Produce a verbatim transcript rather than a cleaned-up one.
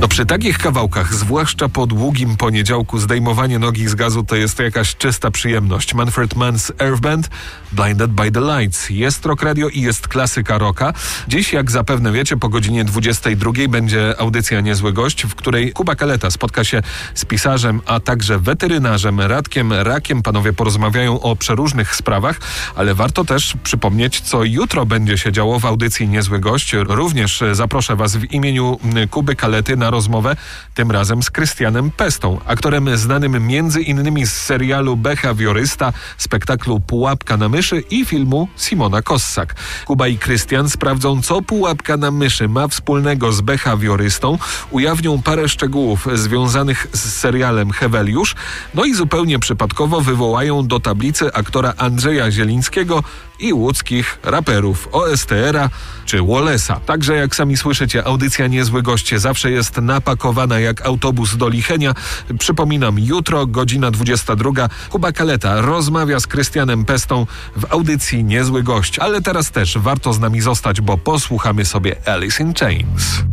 No przy takich kawałkach, zwłaszcza po długim poniedziałku, zdejmowanie nogi z gazu to jest jakaś czysta przyjemność. Manfred Mann's Earth Band, Blinded by the Lights. Jest Rock Radio i jest klasyka rocka. Dziś, jak zapewne wiecie, po godzinie dwudziestej drugiej będzie audycja Niezły Gość, w której Kuba Kaleta spotka się z pisarzem, a także weterynarzem Radkiem Rakiem. Panowie porozmawiają o przeróżnych sprawach, ale warto też przypomnieć, co jutro będzie się działo w audycji Niezły Gość. Również zaproszę was w imieniu Kuby Kalety na rozmowę, tym razem z Krystianem Pestą, aktorem znanym między innymi z serialu Behawiorysta, spektaklu Pułapka na myszy i filmu Simona Kossak. Kuba i Krystian sprawdzą, co Pułapka na myszy ma wspólnego z Behawiorystą, ujawnią parę szczegółów związanych z serialem Heweliusz, no i zupełnie przypadkowo wywołają do tablicy aktora Andrzeja Zielińskiego i łódzkich raperów O S T R a czy Wallace'a. Także jak sami słyszycie, audycja Niezły Goście zawsze jest napakowana jak autobus do Lichenia. Przypominam, jutro godzina dwudziesta druga. Kuba Kaleta rozmawia z Krystianem Pestą w audycji Niezły Gość. Ale teraz też warto z nami zostać, bo posłuchamy sobie Alice in Chains.